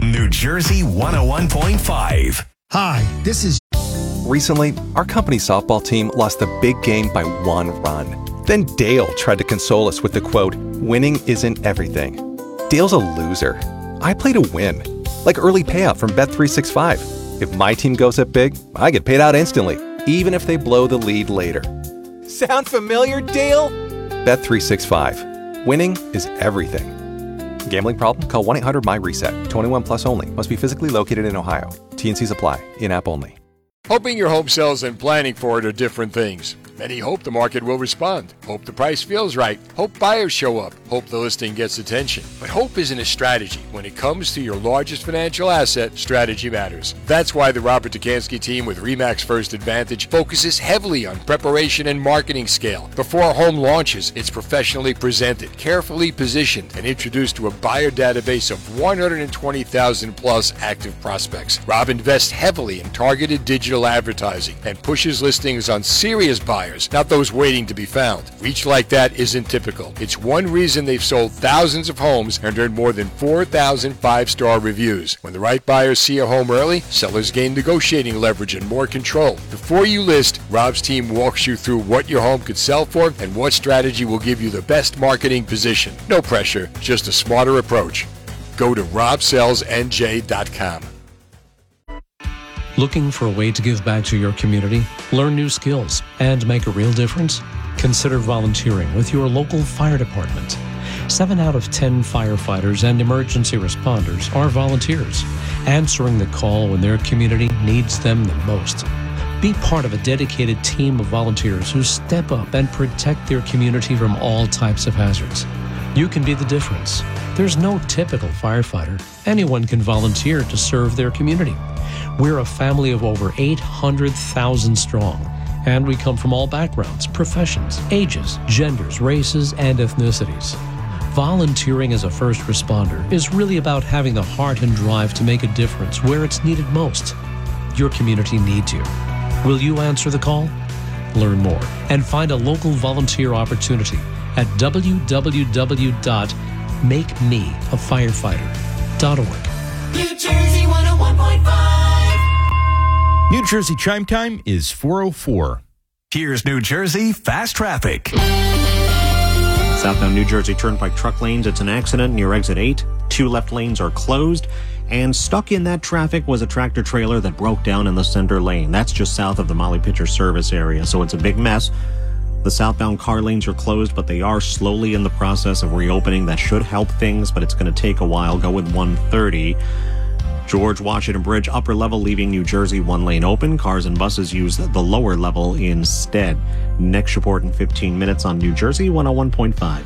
on New Jersey 101.5. Hi, this is... Recently, our company softball team lost the big game by 1 run. Then Dale tried to console us with the quote, "Winning isn't everything." Dale's a loser. I play to win, like early payout from Bet365. If my team goes up big, I get paid out instantly, even if they blow the lead later. Sound familiar, Dale? Bet365. Winning is everything. Gambling problem? Call 1-800-MY-RESET. 21 plus only. Must be physically located in Ohio. T&Cs apply. In-app only. Hoping your home sells and planning for it are different things. Many hope the market will respond. Hope the price feels right. Hope buyers show up. Hope the listing gets attention. But hope isn't a strategy. When it comes to your largest financial asset, strategy matters. That's why the Robert Dukansky team with RE/MAX First Advantage focuses heavily on preparation and marketing scale. Before a home launches, it's professionally presented, carefully positioned, and introduced to a buyer database of 120,000 plus active prospects. Rob invests heavily in targeted digital advertising and pushes listings on serious buyers, not those waiting to be found. Reach like that isn't typical. It's one reason they've sold thousands of homes and earned more than 4,000 five-star reviews. When the right buyers see a home early, sellers gain negotiating leverage and more control. Before you list, Rob's team walks you through what your home could sell for and what strategy will give you the best marketing position. No pressure, just a smarter approach. Go to robsellsnj.com. Looking for a way to give back to your community, learn new skills, and make a real difference? Consider volunteering with your local fire department. 7 out of 10 firefighters and emergency responders are volunteers, answering the call when their community needs them the most. Be part of a dedicated team of volunteers who step up and protect their community from all types of hazards. You can be the difference. There's no typical firefighter. Anyone can volunteer to serve their community. We're a family of over 800,000 strong, and we come from all backgrounds, professions, ages, genders, races, and ethnicities. Volunteering as a first responder is really about having the heart and drive to make a difference where it's needed most. Your community needs you. Will you answer the call? Learn more and find a local volunteer opportunity at www.makemeafirefighter.org. New Jersey 101.5. New Jersey chime time is 4:04. Here's New Jersey Fast Traffic. Southbound New Jersey Turnpike truck lanes, it's an accident near exit 8. 2 left lanes are closed. And stuck in that traffic was a tractor trailer that broke down in the center lane. That's just south of the Molly Pitcher service area, so it's a big mess. The southbound car lanes are closed, but they are slowly in the process of reopening. That should help things, but it's going to take a while. Go with 130. George Washington Bridge, upper level leaving New Jersey, 1 lane open. Cars and buses use the lower level instead. Next report in 15 minutes on New Jersey 101.5.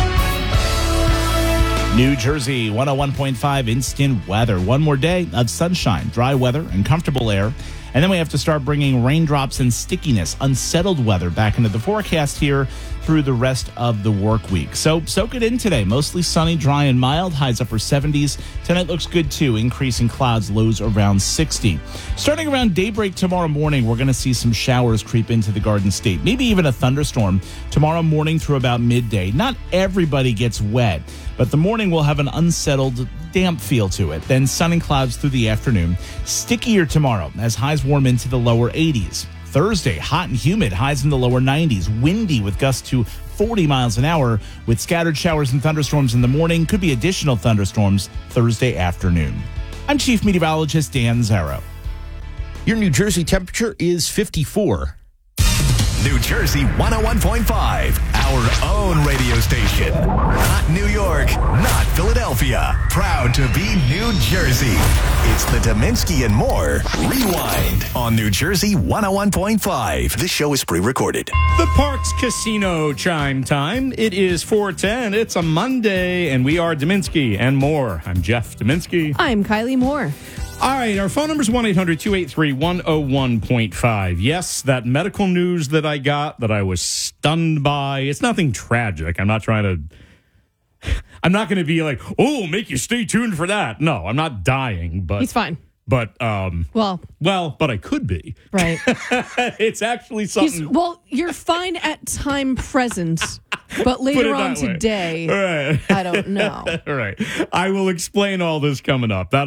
New Jersey 101.5 instant weather. One more day of sunshine, dry weather, and comfortable air. And then we have to start bringing raindrops and stickiness, unsettled weather back into the forecast here through the rest of the work week. So soak it in today. Mostly sunny, dry, and mild. Highs upper 70s. Tonight looks good, too. Increasing clouds, lows around 60. Starting around daybreak tomorrow morning, we're going to see some showers creep into the Garden State. Maybe even a thunderstorm tomorrow morning through about midday. Not everybody gets wet, but the morning will have an unsettled, damp feel to it. Then sun and clouds through the afternoon. Stickier tomorrow as highs warm into the lower 80s. Thursday, hot and humid, highs in the lower 90s. Windy with gusts to 40 miles an hour with scattered showers and thunderstorms in the morning. Could be additional thunderstorms Thursday afternoon. I'm Chief Meteorologist Dan Zarrow. Your New Jersey temperature is 54. New Jersey 101.5, our own radio station. Not New York, not Philadelphia. Proud to be New Jersey. It's the Dominski and More Rewind on New Jersey 101.5. This show is pre-recorded. The Parks Casino chime time. It is 4:10. It's a Monday, and we are Dominski and More. I'm Jeff Dominski. I'm Kylie Moore. All right, our phone number is 1-800-283-101.5. Yes, that medical news that I got that I was stunned by, it's nothing tragic. I'm not going to be like, oh, make you stay tuned for that. No, I'm not dying, but he's fine. But, but I could be. Right. It's actually something. You're fine at time present, but later on today, right. I don't know. All right. I will explain all this coming up. That'll